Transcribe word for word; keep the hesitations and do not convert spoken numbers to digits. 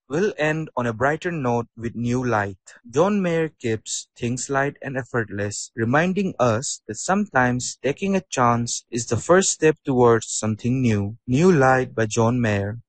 We'll end on a brighter note with New Light. John Mayer keeps things light and effortless, reminding us that sometimes taking a chance is the first step towards something new. New Light by John Mayer.